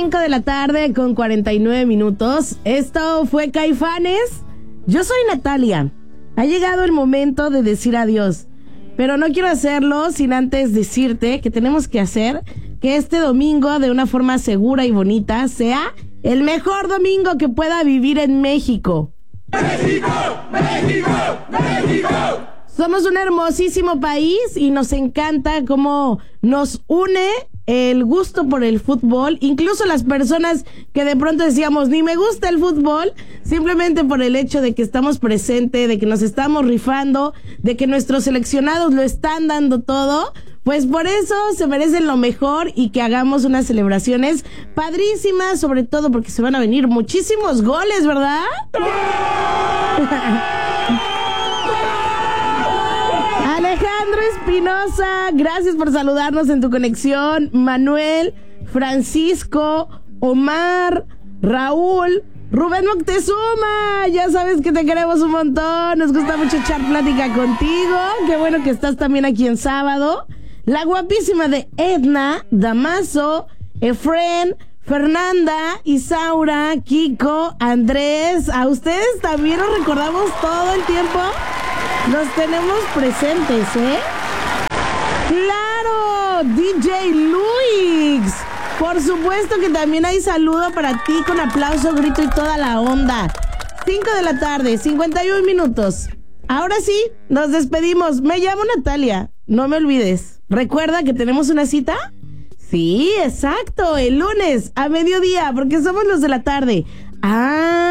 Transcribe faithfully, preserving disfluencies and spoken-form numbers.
cinco de la tarde con cuarenta y nueve minutos. Esto fue Caifanes. Yo soy Natalia. Ha llegado el momento de decir adiós, pero no quiero hacerlo sin antes decirte que tenemos que hacer que este domingo, de una forma segura y bonita, sea el mejor domingo que pueda vivir en México. ¡México! ¡México! ¡México! Somos un hermosísimo país y nos encanta cómo nos une el gusto por el fútbol. Incluso las personas que de pronto decíamos, ni me gusta el fútbol, simplemente por el hecho de que estamos presentes, de que nos estamos rifando, de que nuestros seleccionados lo están dando todo, pues por eso se merecen lo mejor y que hagamos unas celebraciones padrísimas, sobre todo porque se van a venir muchísimos goles, ¿verdad? Alejandro Espinosa, gracias por saludarnos en tu conexión. Manuel, Francisco, Omar, Raúl, Rubén Moctezuma, ya sabes que te queremos un montón, nos gusta mucho echar plática contigo, qué bueno que estás también aquí en sábado. La guapísima de Edna, Damaso, Efren, Fernanda, Isaura, Kiko, Andrés, a ustedes también los recordamos todo el tiempo. Los tenemos presentes, ¿eh? ¡Claro! D J Luis. Por supuesto que también hay saludo para ti con aplauso, grito y toda la onda. cinco de la tarde, cincuenta y un minutos. Ahora sí, nos despedimos. Me llamo Natalia. No me olvides. ¿Recuerda que tenemos una cita? Sí, exacto. El lunes a mediodía, porque somos los de la tarde. Ah.